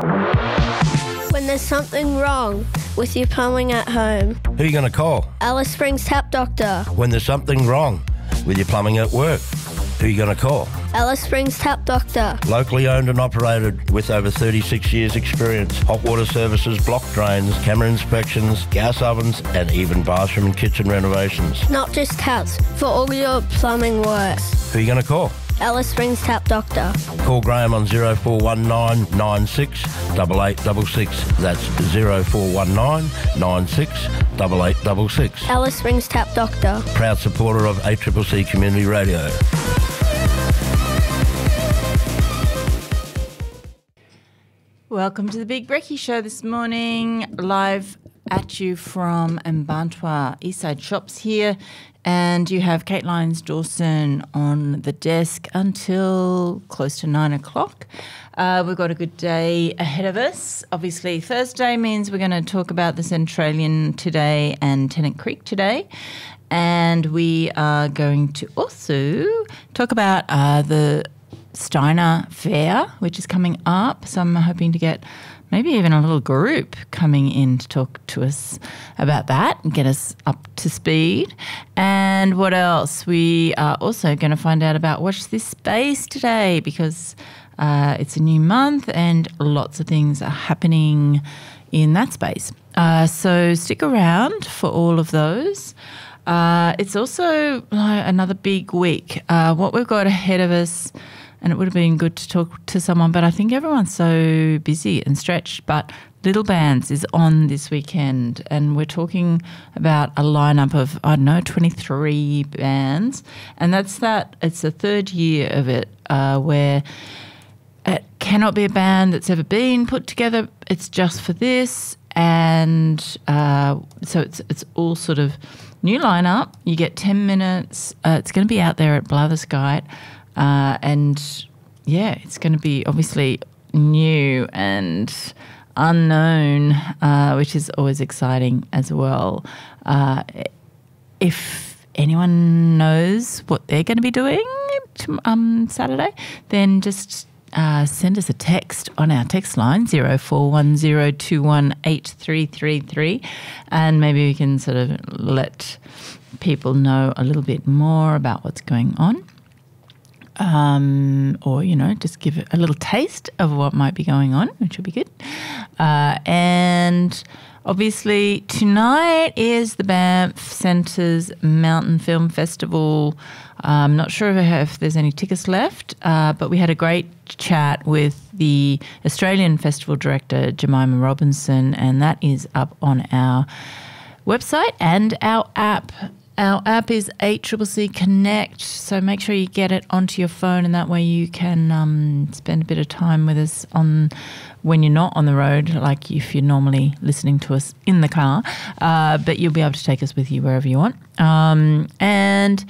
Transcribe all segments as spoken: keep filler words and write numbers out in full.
When there's something wrong with your plumbing at home, Who are you going to call? Alice Springs Tap Doctor. When there's something wrong with your plumbing at work, who are you going to call? Alice Springs Tap Doctor. Locally owned and operated with over thirty-six years experience. Hot water services, block drains, camera inspections, gas ovens and even bathroom and kitchen renovations. Not just taps, for all your plumbing works. Who are you going to call? Alice Springs Tap Doctor. Call Graham on zero four one nine nine six eight eight six six. That's zero four one nine nine six eight eight six six. Alice Springs Tap Doctor. Proud supporter of A C C C Community Radio. Welcome to the Big Brekkie Show this morning, live at you from Mbantua. Eastside Shops here, and you have Kate Lyons Dawson on the desk until close to nine o'clock. Uh, we've got a good day ahead of us. Obviously, Thursday means we're going to talk about the Centralian today and Tennant Creek today. And we are going to also talk about uh, the Steiner Fair, which is coming up. So I'm hoping to get maybe even a little group coming in to talk to us about that and get us up to speed. And what else? We are also going to find out about Watch This Space today, because uh, it's a new month and lots of things are happening in that space. Uh, so stick around for all of those. Uh, it's also like another big week. Uh, what we've got ahead of us, and it would have been good to talk to someone, but I think everyone's so busy and stretched. But Little Bands is on this weekend, and we're talking about a lineup of, I don't know, twenty-three bands. And that's that. It's the third year of it, uh, where it cannot be a band that's ever been put together. It's just for this. And uh, so it's it's all sort of new lineup. You get ten minutes. Uh, it's going to be out there at Blatherskite. Uh, and, yeah, it's going to be obviously new and unknown, uh, which is always exciting as well. Uh, if anyone knows what they're going to be doing to, um, Saturday, then just uh, send us a text on our text line, zero four one zero two one eight three three three, and maybe we can sort of let people know a little bit more about what's going on. Um, or, you know, just give it a little taste of what might be going on, which will be good. Uh, and obviously tonight is the Banff Centre's Mountain Film Festival. I'm not sure if, if there's any tickets left, uh, but we had a great chat with the Australian Festival Director, Jemima Robinson, and that is up on our website and our app. Our app is A C C C Connect, so make sure you get it onto your phone, and that way you can um, spend a bit of time with us on when you're not on the road, like if you're normally listening to us in the car, uh, but you'll be able to take us with you wherever you want. Um, and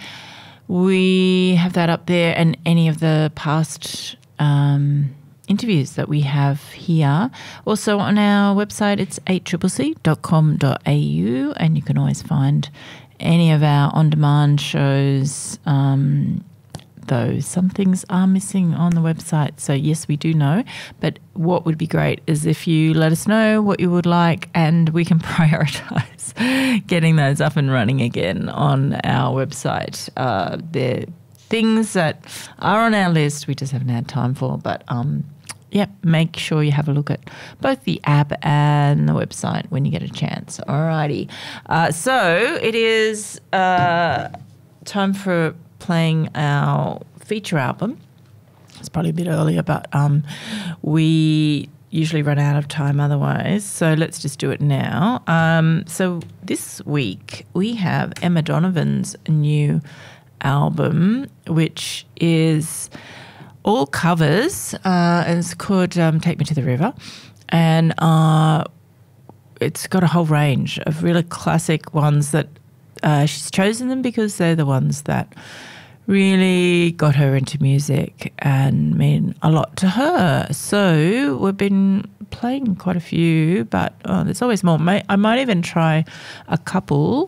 we have that up there, and any of the past um, interviews that we have here. Also on our website, it's a c c c dot com dot a u, and you can always find any of our on-demand shows, um, though some things are missing on the website. So, yes, we do know. But what would be great is if you let us know what you would like, and we can prioritise getting those up and running again on our website. Uh, they're things that are on our list we just haven't had time for, but um yeah, make sure you have a look at both the app and the website when you get a chance. Alrighty. Uh, so it is uh, time for playing our feature album. It's probably a bit earlier, but um, we usually run out of time otherwise, so let's just do it now. Um, so this week we have Emma Donovan's new album, which is all covers, uh, and it's called um, Take Me to the River, and uh, it's got a whole range of really classic ones that uh, she's chosen them because they're the ones that really got her into music and mean a lot to her. So we've been playing quite a few, but oh, there's always more. I might even try a couple.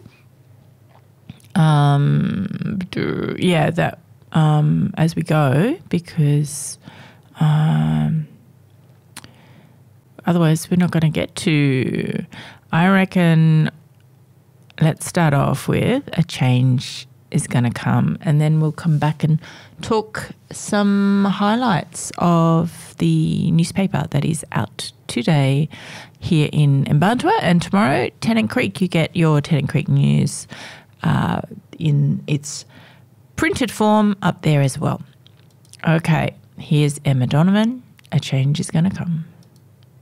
Um, yeah, that um, as we go, because um, otherwise we're not going to get to. I reckon let's start off with a change is going to come, and then we'll come back and talk some highlights of the newspaper that is out today here in Mbantua, and tomorrow, Tennant Creek, you get your Tennant Creek news uh, in its printed form up there as well. Okay, here's Emma Donovan. A change is going to come.